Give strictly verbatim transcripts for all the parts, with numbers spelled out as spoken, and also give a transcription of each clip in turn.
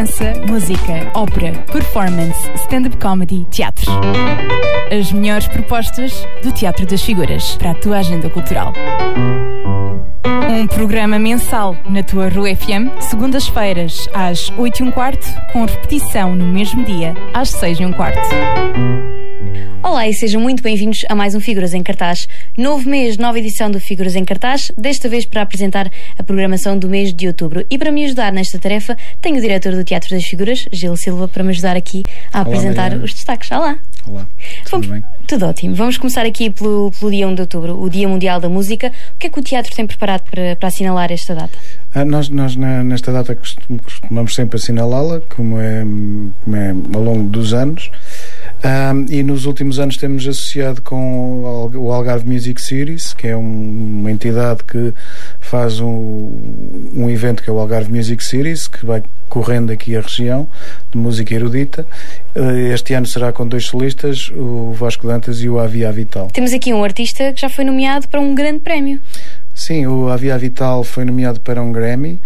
dança, música, ópera, performance, stand-up comedy, teatro. As melhores propostas do Teatro das Figuras para a tua agenda cultural. Um programa mensal na tua Rua F M, segundas-feiras às oito e um quarto, com repetição no mesmo dia às seis e um quarto. Olá e sejam muito bem-vindos a mais um Figuras em Cartaz. Novo mês, nova edição do Figuras em Cartaz, desta vez para apresentar a programação do mês de outubro. E para me ajudar nesta tarefa, tenho o diretor do Teatro das Figuras, Gil Silva, para me ajudar aqui a Olá, apresentar Mariana. Os destaques. Olá! Olá, tudo Vamos, bem? Tudo ótimo. Vamos começar aqui pelo, pelo dia um de outubro, o Dia Mundial da Música. O que é que o teatro tem preparado para, para assinalar esta data? Ah, nós, nós na, nesta data costumamos sempre assinalá-la, como é, como é ao longo dos anos. Um, e nos últimos anos temos associado com o Algarve Music Series, que é um, uma entidade que faz um, um evento que é o Algarve Music Series, que vai correndo aqui a região de música erudita. Este ano será com dois solistas, o Vasco Dantas e o Avia Vital. Temos aqui um artista que já foi nomeado para um grande prémio. Sim, o Avia Vital foi nomeado para um Grammy.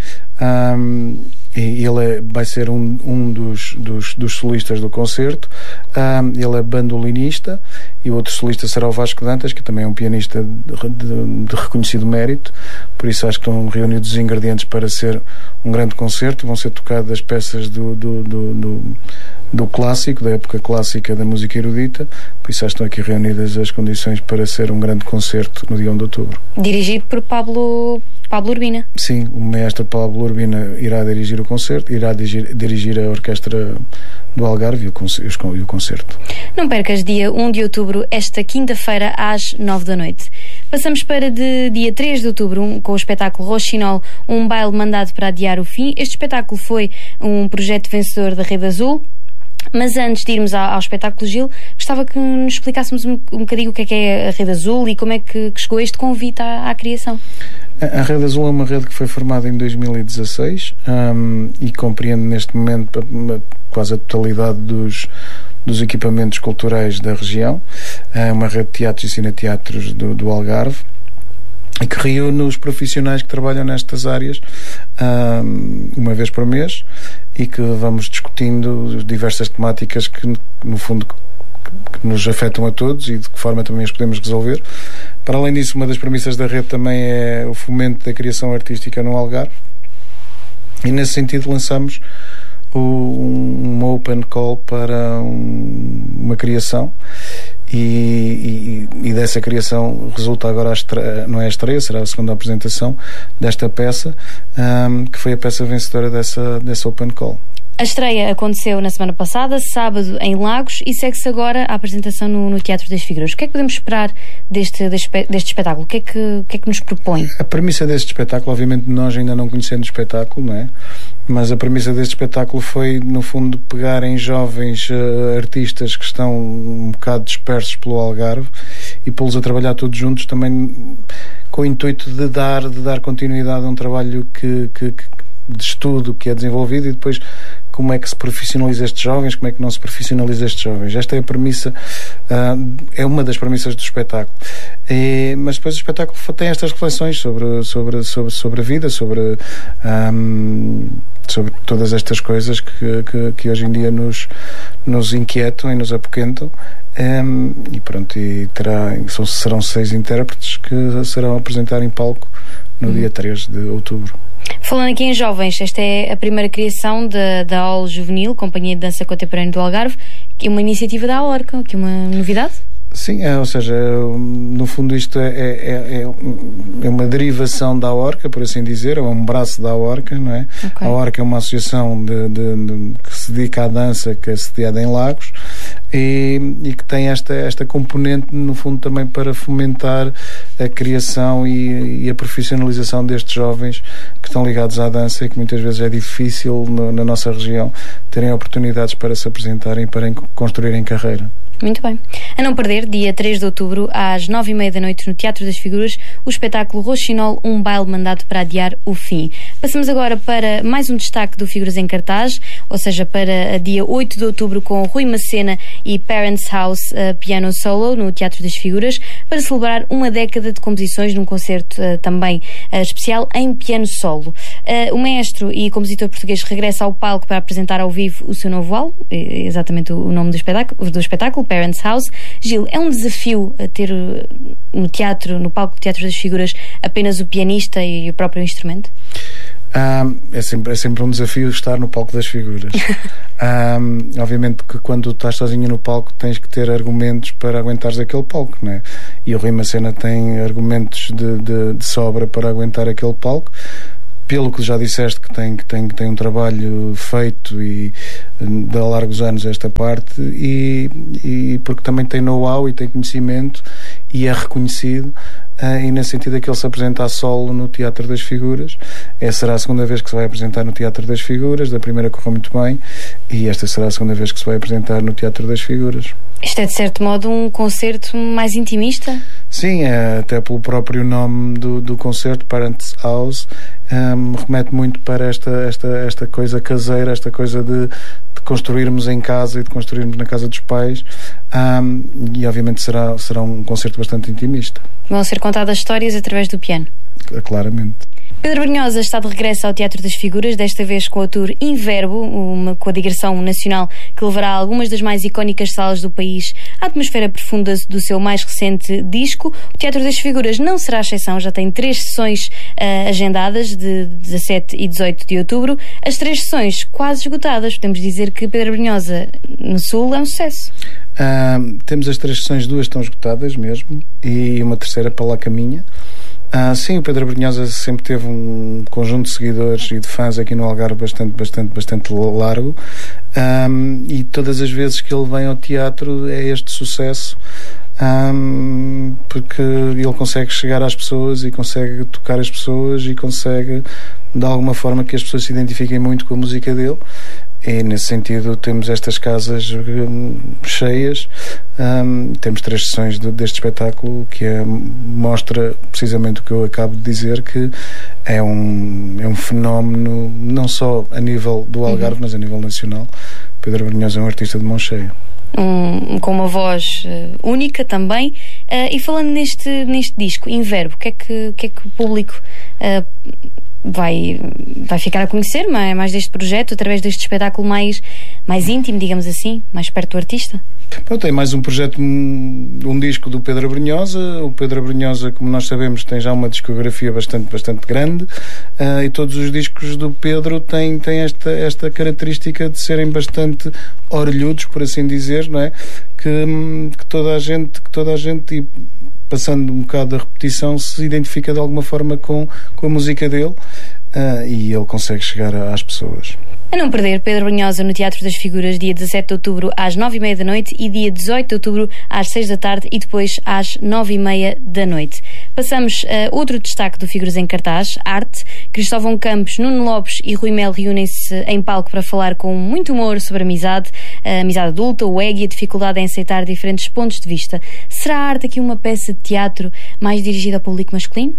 Um, e ele é, vai ser um, um dos, dos, dos solistas do concerto. Um, ele é bandolinista e o outro solista será o Vasco Dantas, que também é um pianista de, de, de reconhecido mérito, por isso acho que estão reunidos os ingredientes para ser um grande concerto. Vão ser tocadas peças do, do, do, do, do clássico, da época clássica da música erudita, por isso acho que estão aqui reunidas as condições para ser um grande concerto no dia um de outubro. Dirigido por Pablo... Pablo Urbina. Sim, o maestro Pablo Urbina irá dirigir o concerto, irá dirigir, dirigir a orquestra do Algarve e o, e o concerto. Não percas, dia um de outubro, esta quinta-feira às nove da noite. Passamos para de dia três de outubro, um, com o espetáculo Roxinol, um baile mandado para adiar o fim. Este espetáculo foi um projeto vencedor da Rede Azul. Mas antes de irmos ao, ao espetáculo, Gil, gostava que nos explicássemos um, um bocadinho o que é que é a Rede Azul e como é que, que chegou este convite à, à criação. A, a Rede Azul é uma rede que foi formada em dois mil e dezasseis um, e compreende neste momento quase a totalidade dos, dos equipamentos culturais da região. É uma rede de teatros e cineteatros do, do Algarve, e que reúne os profissionais que trabalham nestas áreas um, uma vez por mês, e que vamos discutindo diversas temáticas que, no fundo, que, que nos afetam a todos e de que forma também as podemos resolver. Para além disso, uma das premissas da rede também é o fomento da criação artística no Algarve, e nesse sentido lançamos o, um open call para um, uma criação. E, e, e dessa criação resulta agora a estreia, não é a estreia, será a segunda apresentação desta peça, um, que foi a peça vencedora dessa, dessa Open Call. A estreia aconteceu na semana passada, sábado, em Lagos, e segue-se agora a apresentação no, no Teatro das Figuras. O que é que podemos esperar deste, deste, deste espetáculo? O que, é que, o que é que nos propõe? A premissa deste espetáculo, obviamente nós ainda não conhecendo o espetáculo, não é? Mas a premissa deste espetáculo foi, no fundo, pegar em jovens uh, artistas que estão um bocado dispersos pelo Algarve e pô-los a trabalhar todos juntos, também com o intuito de dar, de dar continuidade a um trabalho que, que, que, de estudo que é desenvolvido, e depois como é que se profissionaliza estes jovens, como é que não se profissionaliza estes jovens. Esta é a premissa, uh, é uma das premissas do espetáculo. E, mas depois o espetáculo tem estas reflexões sobre, sobre, sobre, sobre a vida, sobre, um, sobre todas estas coisas que, que, que hoje em dia nos, nos inquietam e nos apoquentam. Um, e pronto, e terá, são, serão seis intérpretes que serão a apresentar em palco no hum. dia três de outubro. Falando aqui em jovens, esta é a primeira criação da, da A O L Juvenil, Companhia de Dança Contemporânea do Algarve, que é uma iniciativa da Aorca, que é uma novidade? Sim, é, ou seja, no fundo isto é, é, é uma derivação da Aorca, por assim dizer, é um braço da Aorca, não é? Okay. A Aorca é uma associação de, de, de, que se dedica à dança, que é sediada em Lagos, e, e que tem esta, esta componente, no fundo, também para fomentar a criação e, e a profissionalização destes jovens que estão ligados à dança, e que muitas vezes é difícil no, na nossa região terem oportunidades para se apresentarem e para construírem carreira. Muito bem. A não perder, dia três de outubro, às nove e meia da noite, no Teatro das Figuras, o espetáculo Roxinol, um baile mandado para adiar o fim. Passamos agora para mais um destaque do Figuras em Cartaz, ou seja, para dia oito de outubro, com Rui Macena e Parents House uh, Piano Solo, no Teatro das Figuras, para celebrar uma década de composições num concerto uh, também uh, especial em piano solo. Uh, o maestro e compositor português regressa ao palco para apresentar ao vivo o seu novo álbum, exatamente o nome do espetáculo, do espetáculo Parents House. Gil, é um desafio ter no teatro, no palco do Teatro das Figuras, apenas o pianista e o próprio instrumento? Um, é, sempre, é sempre um desafio estar no palco das figuras. um, obviamente que quando estás sozinho no palco tens que ter argumentos para aguentares aquele palco, né? E o Rui Macena tem argumentos de, de, de sobra para aguentar aquele palco. Pelo que já disseste que tem, que tem, que tem um trabalho feito e de há largos anos esta parte, e, e porque também tem know-how e tem conhecimento e é reconhecido, uh, e nesse sentido é que ele se apresenta a solo no Teatro das Figuras. Essa será a segunda vez que se vai apresentar no Teatro das Figuras, da primeira correu muito bem, e esta será a segunda vez que se vai apresentar no Teatro das Figuras. Isto é, de certo modo, um concerto mais intimista? Sim, é, até pelo próprio nome do, do concerto, Parents House, um, remete muito para esta, esta, esta coisa caseira, esta coisa de, de construirmos em casa e de construirmos na casa dos pais, um, e obviamente será, será um concerto bastante intimista. Vão ser contadas histórias através do piano? Claramente. Pedro Brunhosa está de regresso ao Teatro das Figuras, desta vez com a tour Inverbo, uma, com a digressão nacional que levará algumas das mais icónicas salas do país à atmosfera profunda do seu mais recente disco. O Teatro das Figuras não será a exceção, já tem três sessões uh, agendadas, de dezassete e dezoito de outubro. As três sessões quase esgotadas. Podemos dizer que Pedro Brunhosa no Sul é um sucesso. Uh, temos as três sessões, duas estão esgotadas mesmo, e uma terceira para lá caminha. Ah, sim, o Pedro Brunhosa sempre teve um conjunto de seguidores e de fãs aqui no Algarve bastante, bastante, bastante largo, um, e todas as vezes que ele vem ao teatro é este sucesso, um, porque ele consegue chegar às pessoas e consegue tocar as pessoas e consegue de alguma forma que as pessoas se identifiquem muito com a música dele. E nesse sentido temos estas casas um, cheias, um, temos três sessões de, deste espetáculo que é, mostra precisamente o que eu acabo de dizer, que é um, é um fenómeno não só a nível do Algarve, uhum, mas a nível nacional. Pedro Brunhosa é um artista de mão cheia. Um, com uma voz uh, única também, uh, e falando neste, neste disco, Inverbo, o que é que, o que é que o público uh, vai, vai ficar a conhecer mais, mais deste projeto, através deste espetáculo mais, mais íntimo, digamos assim, mais perto do artista? Bom, tem mais um projeto, um, um disco do Pedro Brunhosa. O Pedro Brunhosa, como nós sabemos, tem já uma discografia bastante, bastante grande, uh, e todos os discos do Pedro têm, têm esta, esta característica de serem bastante orelhudos, por assim dizer, não é? Que, que toda a gente, que toda a gente, e passando um bocado da repetição, se identifica de alguma forma com, com a música dele, uh, e ele consegue chegar às pessoas. A não perder, Pedro Brunhosa no Teatro das Figuras, dia dezassete de outubro às nove e meia da noite e dia dezoito de outubro às seis da tarde e depois às nove e meia da noite. Passamos a outro destaque do Figuras em Cartaz, arte. Cristóvão Campos, Nuno Lopes e Rui Melo reúnem-se em palco para falar com muito humor sobre a amizade, a amizade adulta, o ego e a dificuldade em aceitar diferentes pontos de vista. Será a arte aqui uma peça de teatro mais dirigida ao público masculino?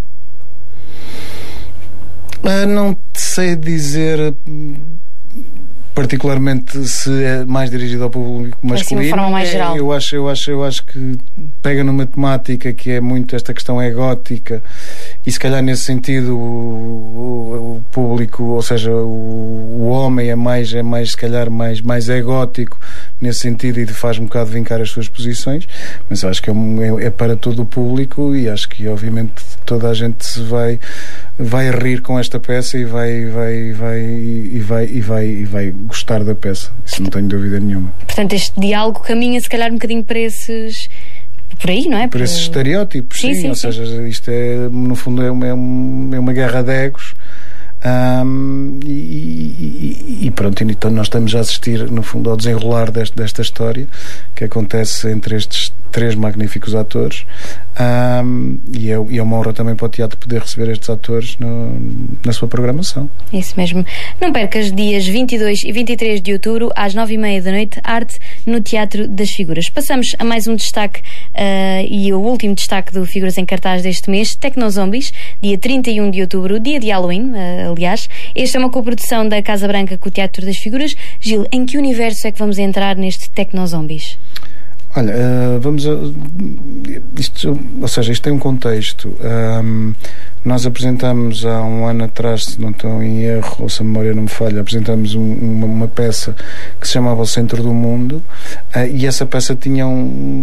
Uh, não sei dizer particularmente se é mais dirigido ao público masculino. Assim, de uma forma mais geral. Eu acho, eu acho, eu acho que pega numa temática que é muito esta questão egótica, e se calhar nesse sentido o, o, o público, ou seja, o, o homem é mais, é mais se calhar mais, mais egótico nesse sentido, e faz um bocado vincar as suas posições, mas acho que é, é, é para todo o público, e acho que obviamente toda a gente se vai vai rir com esta peça e vai vai vai e vai e vai e vai gostar da peça, isso não tenho dúvida nenhuma. Portanto, este diálogo caminha se calhar um bocadinho para esses, por aí, não é? Por, por esses estereótipos, sim, sim, sim, ou sim. seja, isto é, no fundo é uma, é uma guerra de egos. Um, e, e, e pronto, então nós estamos a assistir no fundo ao desenrolar deste, desta história que acontece entre estes três magníficos atores, um, e, é, e é uma honra também para o teatro poder receber estes atores no, na sua programação. Isso mesmo. Não percas dias vinte e dois e vinte e três de outubro às nove e meia da noite, arte no Teatro das Figuras. Passamos a mais um destaque uh, e o último destaque do Figuras em Cartaz deste mês, Tecnozombies, dia trinta e um de outubro, dia de Halloween, uh, aliás. Esta é uma coprodução da Casa Branca com o Teatro das Figuras. Gil, em que universo é que vamos entrar neste Tecnozombies? Olha, uh, vamos a, isto, ou seja, isto tem um contexto. Um, nós apresentamos há um ano atrás, se não estou em erro, ou se a memória não me falha, apresentamos um, uma, uma peça que se chamava O Centro do Mundo, uh, e essa peça tinha um,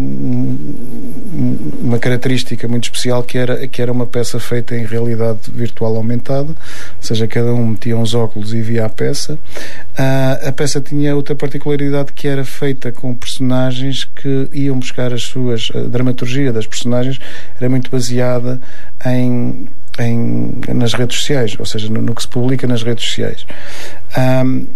um, uma característica muito especial, que era, que era uma peça feita em realidade virtual aumentada, ou seja, cada um metia uns óculos e via a peça. Uh, a peça tinha outra particularidade, que era feita com personagens que iam buscar as suas... A dramaturgia das personagens era muito baseada em, em, nas redes sociais, ou seja, no, no que se publica nas redes sociais. Um,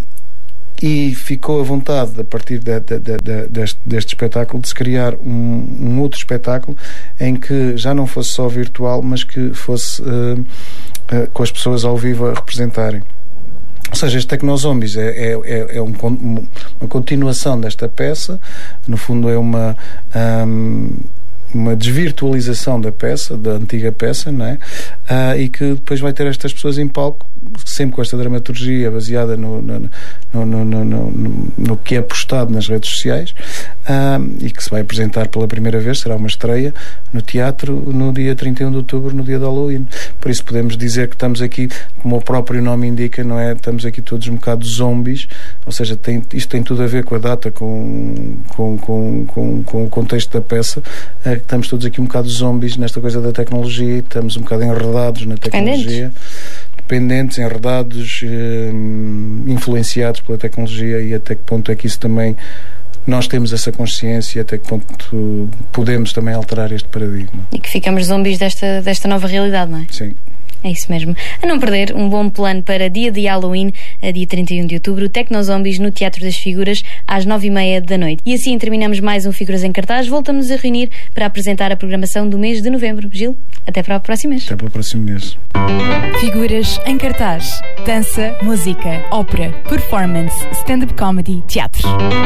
e ficou à vontade, a partir de, de, de, de, deste, deste espetáculo, de se criar um, um outro espetáculo em que já não fosse só virtual, mas que fosse uh, uh, com as pessoas ao vivo a representarem. Ou seja, este Tecnozombies é, é, é um, uma continuação desta peça. No fundo é uma, um, uma desvirtualização da peça, da antiga peça, não é? Uh, e que depois vai ter estas pessoas em palco, sempre com esta dramaturgia baseada no, no, no, no, no, no, no que é postado nas redes sociais, uh, e que se vai apresentar pela primeira vez, será uma estreia no teatro no dia trinta e um de outubro, no dia de Halloween. Por isso podemos dizer que estamos aqui, como o próprio nome indica, não é? Estamos aqui todos um bocado zombies, ou seja, tem, isto tem tudo a ver com a data, com, com, com, com, com o contexto da peça. Uh, estamos todos aqui um bocado zombies nesta coisa da tecnologia, estamos um bocado enredados na tecnologia, dependentes, enredados, eh, influenciados pela tecnologia, e até que ponto é que isso também nós temos essa consciência, até que ponto podemos também alterar este paradigma. E que ficamos zombies desta, desta nova realidade, não é? Sim. É isso mesmo. A não perder, um bom plano para dia de Halloween, dia trinta e um de outubro, Tecnozombies no Teatro das Figuras, às nove e meia da noite. E assim terminamos mais um Figuras em Cartaz. Voltamos a reunir para apresentar a programação do mês de novembro. Gil, até para o próximo mês. Até para o próximo mês. Figuras em Cartaz. Dança, música, ópera, performance, stand-up comedy, teatro.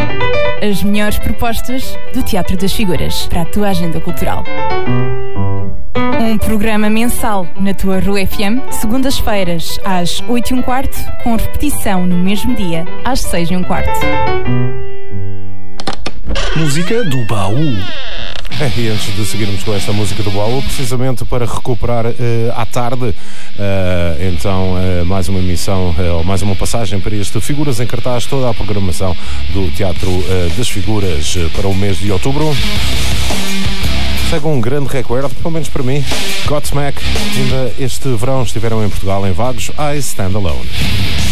As melhores propostas do Teatro das Figuras para a tua agenda cultural. Um programa mensal na tua Rua F M, segundas-feiras às oito e um quarto, com repetição no mesmo dia às seis e um quarto. Música do baú. E antes de seguirmos com esta música do baú, precisamente para recuperar uh, à tarde, uh, então uh, mais uma emissão, uh, ou mais uma passagem para este Figuras em Cartaz, toda a programação do Teatro uh, das Figuras uh, para o mês de outubro. Segue um grande recorde, pelo menos para mim. Godsmack, ainda este verão estiveram em Portugal em Vagos, I Stand Alone.